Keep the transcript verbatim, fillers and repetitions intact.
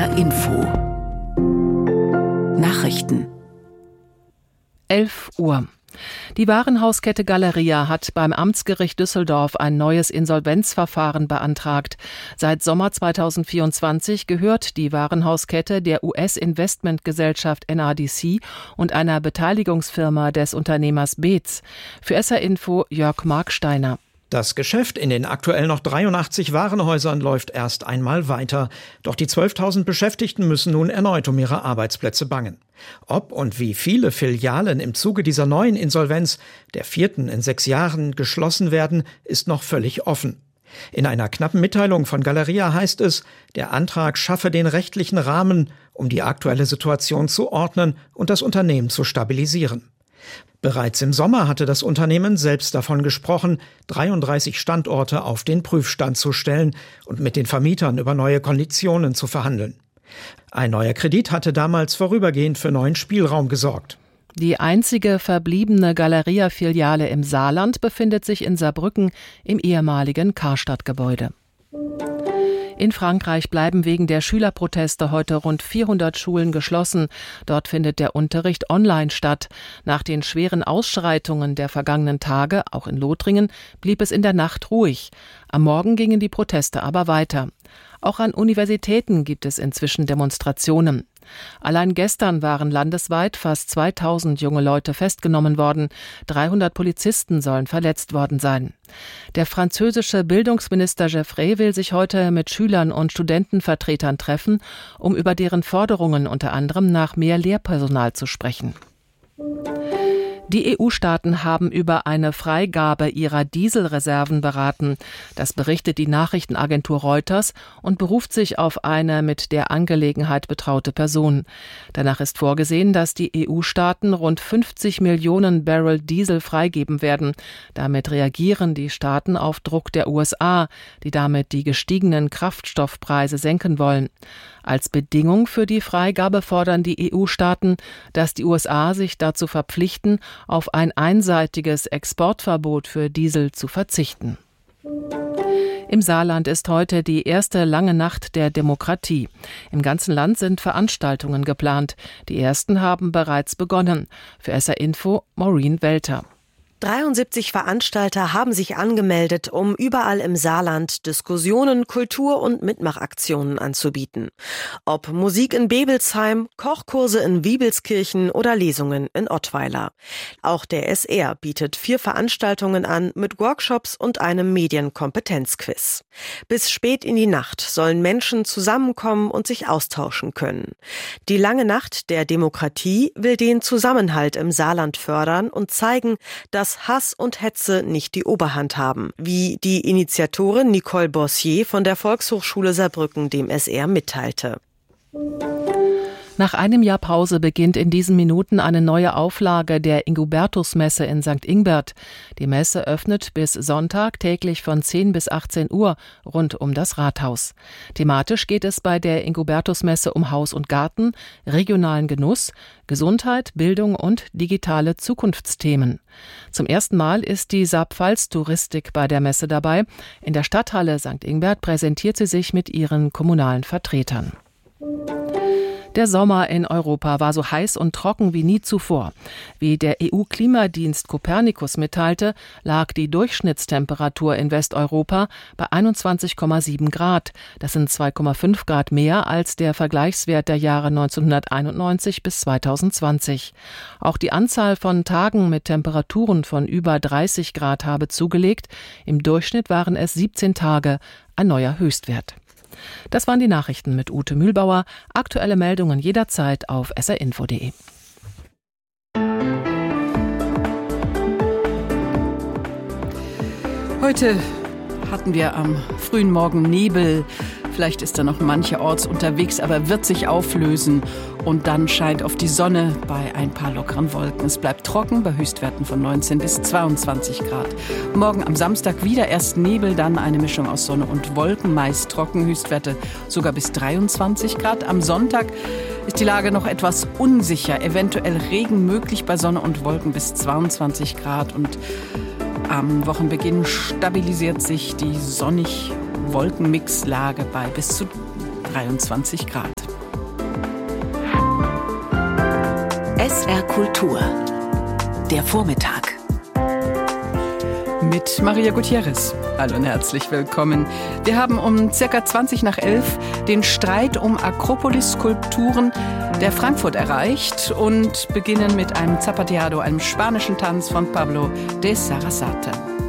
R Info Nachrichten. elf Uhr. Die Warenhauskette Galeria hat beim Amtsgericht Düsseldorf ein neues Insolvenzverfahren beantragt. Seit Sommer zweitausendvierundzwanzig gehört die Warenhauskette der U S-Investmentgesellschaft N R D C und einer Beteiligungsfirma des Unternehmers Beetz. Für S R Info Jörg Marksteiner. Das Geschäft in den aktuell noch dreiundachtzig Warenhäusern läuft erst einmal weiter. Doch die zwölftausend Beschäftigten müssen nun erneut um ihre Arbeitsplätze bangen. Ob und wie viele Filialen im Zuge dieser neuen Insolvenz, der vierten in sechs Jahren, geschlossen werden, ist noch völlig offen. In einer knappen Mitteilung von Galeria heißt es, der Antrag schaffe den rechtlichen Rahmen, um die aktuelle Situation zu ordnen und das Unternehmen zu stabilisieren. Bereits im Sommer hatte das Unternehmen selbst davon gesprochen, dreiunddreißig Standorte auf den Prüfstand zu stellen und mit den Vermietern über neue Konditionen zu verhandeln. Ein neuer Kredit hatte damals vorübergehend für neuen Spielraum gesorgt. Die einzige verbliebene Galeria-Filiale im Saarland befindet sich in Saarbrücken im ehemaligen Karstadt-Gebäude. In Frankreich bleiben wegen der Schülerproteste heute rund vierhundert Schulen geschlossen. Dort findet der Unterricht online statt. Nach den schweren Ausschreitungen der vergangenen Tage, auch in Lothringen, blieb es in der Nacht ruhig. Am Morgen gingen die Proteste aber weiter. Auch an Universitäten gibt es inzwischen Demonstrationen. Allein gestern waren landesweit fast zweitausend junge Leute festgenommen worden. dreihundert Polizisten sollen verletzt worden sein. Der französische Bildungsminister Geoffrey will sich heute mit Schülern und Studentenvertretern treffen, um über deren Forderungen unter anderem nach mehr Lehrpersonal zu sprechen. Die E U-Staaten haben über eine Freigabe ihrer Dieselreserven beraten. Das berichtet die Nachrichtenagentur Reuters und beruft sich auf eine mit der Angelegenheit betraute Person. Danach ist vorgesehen, dass die E U-Staaten rund fünfzig Millionen Barrel Diesel freigeben werden. Damit reagieren die Staaten auf Druck der U S A, die damit die gestiegenen Kraftstoffpreise senken wollen. Als Bedingung für die Freigabe fordern die E U-Staaten, dass die U S A sich dazu verpflichten, auf ein einseitiges Exportverbot für Diesel zu verzichten. Im Saarland ist heute die erste lange Nacht der Demokratie. Im ganzen Land sind Veranstaltungen geplant. Die ersten haben bereits begonnen. Für S R Info Maureen Welter. dreiundsiebzig Veranstalter haben sich angemeldet, um überall im Saarland Diskussionen, Kultur- und Mitmachaktionen anzubieten. Ob Musik in Bebelsheim, Kochkurse in Wiebelskirchen oder Lesungen in Ottweiler. Auch der S R bietet vier Veranstaltungen an mit Workshops und einem Medienkompetenzquiz. Bis spät in die Nacht sollen Menschen zusammenkommen und sich austauschen können. Die lange Nacht der Demokratie will den Zusammenhalt im Saarland fördern und zeigen, dass Hass und Hetze nicht die Oberhand haben, wie die Initiatorin Nicole Bossier von der Volkshochschule Saarbrücken dem S R mitteilte. Nach einem Jahr Pause beginnt in diesen Minuten eine neue Auflage der Ingubertusmesse in Sankt Ingbert. Die Messe öffnet bis Sonntag täglich von zehn bis achtzehn Uhr rund um das Rathaus. Thematisch geht es bei der Ingubertusmesse um Haus und Garten, regionalen Genuss, Gesundheit, Bildung und digitale Zukunftsthemen. Zum ersten Mal ist die Saarpfalz-Touristik bei der Messe dabei. In der Stadthalle Sankt Ingbert präsentiert sie sich mit ihren kommunalen Vertretern. Der Sommer in Europa war so heiß und trocken wie nie zuvor. Wie der E U-Klimadienst Copernicus mitteilte, lag die Durchschnittstemperatur in Westeuropa bei einundzwanzig Komma sieben Grad. Das sind zwei Komma fünf Grad mehr als der Vergleichswert der Jahre neunzehnhunderteinundneunzig bis zweitausendzwanzig. Auch die Anzahl von Tagen mit Temperaturen von über dreißig Grad habe zugelegt. Im Durchschnitt waren es siebzehn Tage, ein neuer Höchstwert. Das waren die Nachrichten mit Ute Mühlbauer. Aktuelle Meldungen jederzeit auf s r info punkt d e. Heute hatten wir am frühen Morgen Nebel. Vielleicht ist da noch mancherorts unterwegs, aber wird sich auflösen. Und dann scheint auf die Sonne bei ein paar lockeren Wolken. Es bleibt trocken bei Höchstwerten von neunzehn bis zweiundzwanzig Grad. Morgen am Samstag wieder erst Nebel, dann eine Mischung aus Sonne und Wolken, meist trocken, Höchstwerte sogar bis dreiundzwanzig Grad. Am Sonntag ist die Lage noch etwas unsicher, eventuell Regen möglich bei Sonne und Wolken bis zweiundzwanzig Grad. Und am Wochenbeginn stabilisiert sich die sonnig-Wolkenmixlage bei bis zu dreiundzwanzig Grad. S R Kultur. Der Vormittag. Mit Maria Gutierrez. Hallo und herzlich willkommen. Wir haben um circa zwanzig nach elf den Streit um Akropolis-Skulpturen der Frankfurt erreicht und beginnen mit einem Zapateado, einem spanischen Tanz von Pablo de Sarasate.